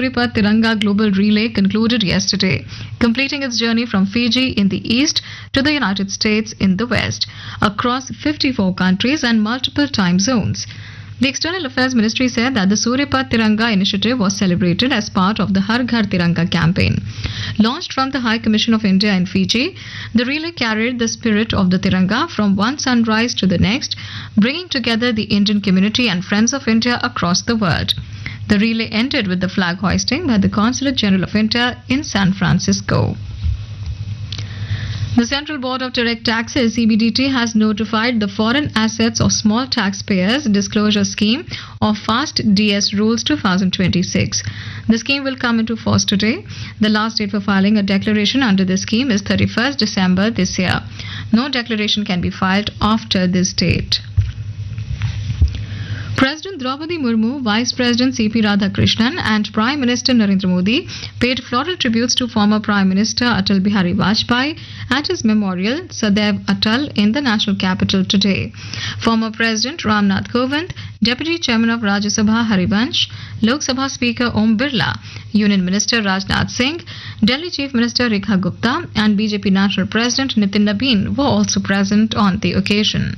Suripat Tiranga Global Relay concluded yesterday, completing its journey from Fiji in the east to the United States in the west, across 54 countries and multiple time zones. The External Affairs Ministry said that the Suripat Tiranga initiative was celebrated as part of the Har Ghar Tiranga campaign. Launched from the High Commission of India in Fiji, the relay carried the spirit of the Tiranga from one sunrise to the next, bringing together the Indian community and friends of India across the world. The relay ended with the flag hoisting by the Consulate General of India in San Francisco. The Central Board of Direct Taxes (CBDT) has notified the Foreign Assets of Small Taxpayers Disclosure Scheme of FAST DS Rules 2026. The scheme will come into force today. The last date for filing a declaration under this scheme is 31st December this year. No declaration can be filed after this date. President Draupadi Murmu, Vice President C.P. Radhakrishnan and Prime Minister Narendra Modi paid floral tributes to former Prime Minister Atal Bihari Vajpayee at his memorial Sadaiv Atal in the national capital today. Former President Ramnath Kovind, Deputy Chairman of Rajya Sabha Harivansh, Lok Sabha Speaker Om Birla, Union Minister Rajnath Singh, Delhi Chief Minister Rekha Gupta and BJP National President Nitin Nabin were also present on the occasion.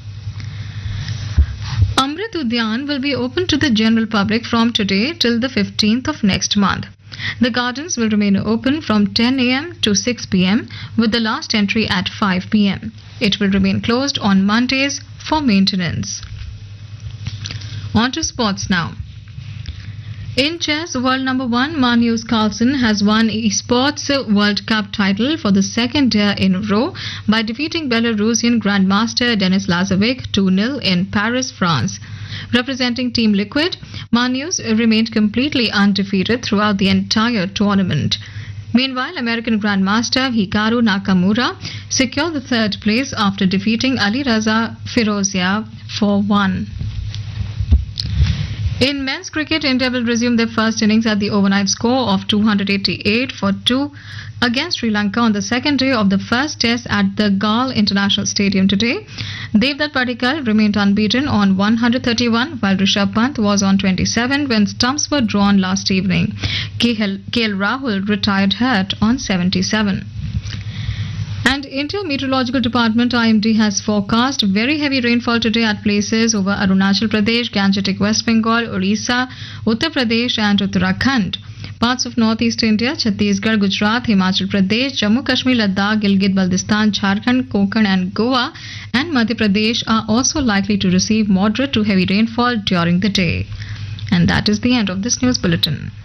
Amrit Udyan will be open to the general public from today till the 15th of next month. The gardens will remain open from 10 a.m. to 6 p.m. with the last entry at 5 p.m. It will remain closed on Mondays for maintenance. On to sports now. In chess, world number 1 Magnus Carlsen has won Esports World Cup title for the second year in a row by defeating Belarusian Grandmaster Denis Lazovic 2-0 in Paris, France. Representing Team Liquid, Magnus remained completely undefeated throughout the entire tournament. Meanwhile, American Grandmaster Hikaru Nakamura secured the third place after defeating Ali Raza Firozia 4-1. In men's cricket, India will resume their first innings at the overnight score of 288 for 2 against Sri Lanka on the second day of the first test at the Galle International Stadium today. Devdutt Padikkal remained unbeaten on 131 while Rishabh Pant was on 27 when stumps were drawn last evening. KL Rahul retired hurt on 77. And India Meteorological Department IMD has forecast very heavy rainfall today at places over Arunachal Pradesh, Gangetic West Bengal, Orissa, Uttar Pradesh and Uttarakhand. Parts of northeast India, Chhattisgarh, Gujarat, Himachal Pradesh, Jammu Kashmir, Ladakh, Gilgit-Baltistan, Jharkhand, Konkan and Goa and Madhya Pradesh are also likely to receive moderate to heavy rainfall during the day. And that is the end of this news bulletin.